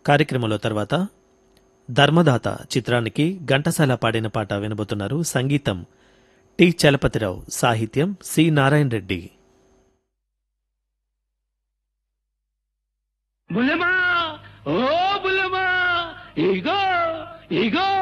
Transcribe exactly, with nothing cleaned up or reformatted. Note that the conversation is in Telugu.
కార్యక్రమంలో తర్వాత ధర్మదాత చిత్రానికి ఘంటసాల పాడిన పాట వినబోతున్నారు. సంగీతం టి చలపతిరావు, సాహిత్యం సి నారాయణ రెడ్డి. బులమా ఓ బులమా ఇగో ఇగో